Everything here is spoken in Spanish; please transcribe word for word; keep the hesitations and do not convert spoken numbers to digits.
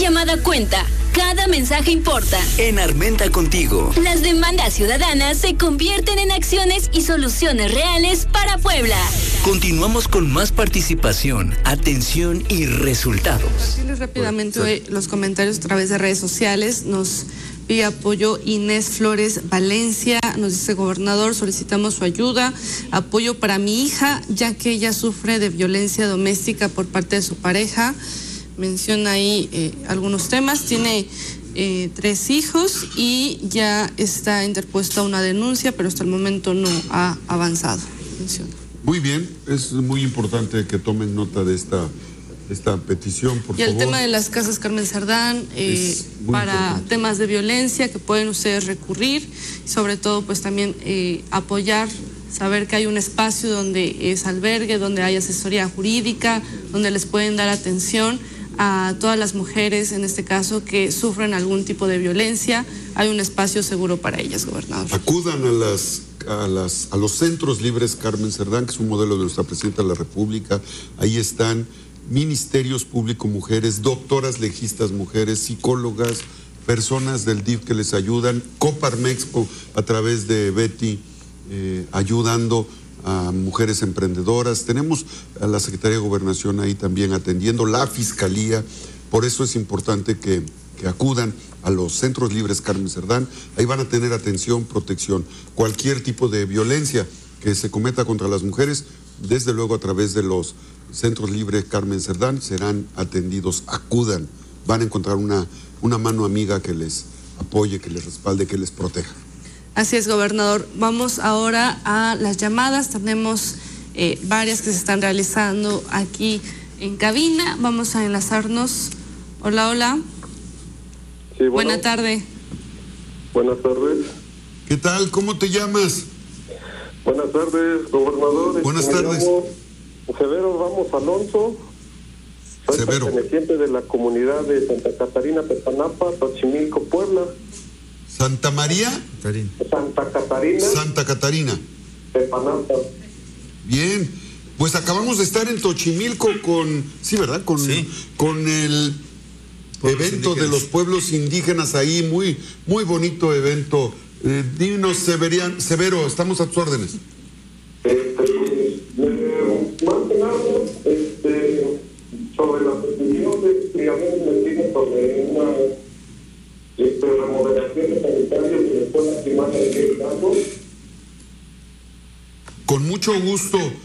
llamada cuenta. Cada mensaje importa. En Armenta Contigo. Las demandas ciudadanas se convierten en acciones y soluciones reales para Puebla. Continuamos con más participación, atención y resultados. Compartirles rápidamente los comentarios a través de redes sociales. Nos pide apoyo Inés Flores Valencia. Nos dice: gobernador, solicitamos su ayuda, apoyo para mi hija, ya que ella sufre de violencia doméstica por parte de su pareja. Menciona ahí eh, algunos temas. Tiene eh, tres hijos y ya está interpuesta una denuncia, pero hasta el momento no ha avanzado. Menciona. Muy bien, es muy importante que tomen nota de esta, esta petición, por y favor. Y el tema de las casas Carmen Cerdán, eh, para importante. Temas de violencia que pueden ustedes recurrir, y sobre todo pues también eh, apoyar, saber que hay un espacio donde es albergue, donde hay asesoría jurídica, donde les pueden dar atención a todas las mujeres, en este caso, que sufren algún tipo de violencia. Hay un espacio seguro para ellas, gobernador. Acudan a las a las a los centros libres Carmen Cerdán, que es un modelo de nuestra presidenta de la República. Ahí están ministerios públicos mujeres, doctoras legistas mujeres, psicólogas, personas del D I F que les ayudan, Coparmex a través de Betty eh, ayudando a mujeres emprendedoras. Tenemos a la Secretaría de Gobernación ahí también atendiendo, la Fiscalía. Por eso es importante que, que acudan a los centros libres Carmen Cerdán. Ahí van a tener atención, protección. Cualquier tipo de violencia que se cometa contra las mujeres, desde luego a través de los centros libres Carmen Cerdán, serán atendidos. Acudan, van a encontrar una, una mano amiga que les apoye, que les respalde, que les proteja. Así es, gobernador. Vamos ahora a las llamadas. Tenemos eh, varias que se están realizando aquí en cabina. Vamos a enlazarnos. Hola, hola. Sí, bueno. Buena tarde. Buenas tardes. ¿Qué tal? ¿Cómo te llamas? Buenas tardes, gobernador. Buenas Me tardes. llamo Severo Ramos Alonso. Soy Severo. perteneciente de la comunidad de Santa Catarina, Tepanapa, Xochimilco, Puebla. Santa María. Santa Catarina. Santa Catarina. Tepanapa. Bien, pues acabamos de estar en Xochimilco con, sí, ¿verdad? Con, sí. con el Pueblos evento indígenas. de los pueblos indígenas ahí, muy, muy bonito evento. Eh, dinos, Severian, Severo, estamos a tus órdenes. Este, eh, más que nada, este, sobre la petición de que habíamos metido sobre una este, remodelación de sanitarios de la escuela primaria de Querétaro. Con mucho gusto.